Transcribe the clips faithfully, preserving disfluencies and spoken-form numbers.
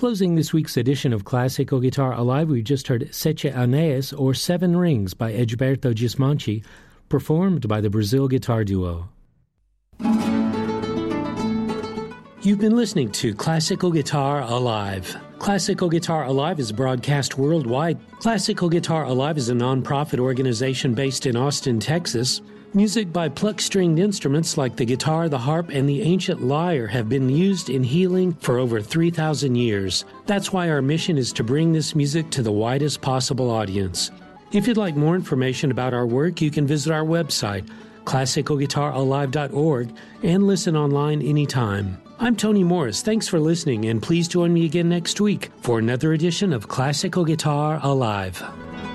Closing this week's edition of Classical Guitar Alive, we just heard Sete Anéis, or Seven Rings, by Egberto Gismonti, performed by the Brazil Guitar Duo. You've been listening to Classical Guitar Alive. Classical Guitar Alive is broadcast worldwide. Classical Guitar Alive is a nonprofit organization based in Austin, Texas. Music by plucked stringed instruments like the guitar, the harp, and the ancient lyre have been used in healing for over three thousand years. That's why our mission is to bring this music to the widest possible audience. If you'd like more information about our work, you can visit our website, classical guitar alive dot org, and listen online anytime. I'm Tony Morris. Thanks for listening, and please join me again next week for another edition of Classical Guitar Alive.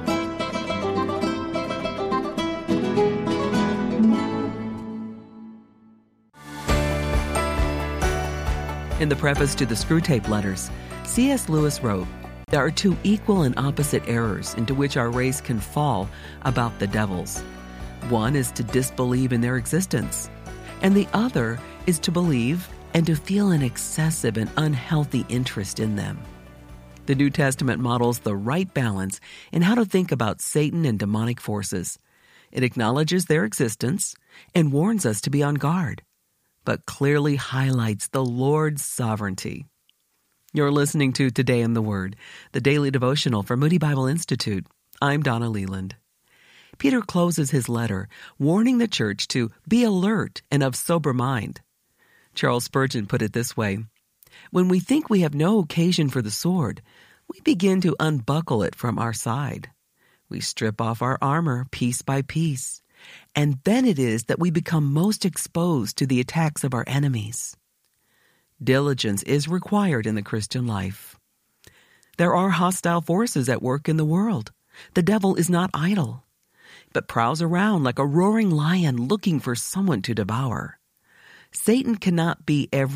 In the preface to the Screwtape Letters, C S Lewis wrote, "There are two equal and opposite errors into which our race can fall about the devils. One is to disbelieve in their existence, and the other is to believe and to feel an excessive and unhealthy interest in them." The New Testament models the right balance in how to think about Satan and demonic forces. It acknowledges their existence and warns us to be on guard, but clearly highlights the Lord's sovereignty. You're listening to Today in the Word, the daily devotional from Moody Bible Institute. I'm Donna Leland. Peter closes his letter warning the church to be alert and of sober mind. Charles Spurgeon put it this way: "When we think we have no occasion for the sword, we begin to unbuckle it from our side. We strip off our armor piece by piece, and then it is that we become most exposed to the attacks of our enemies." Diligence is required in the Christian life. There are hostile forces at work in the world. The devil is not idle, but prowls around like a roaring lion looking for someone to devour. Satan cannot be every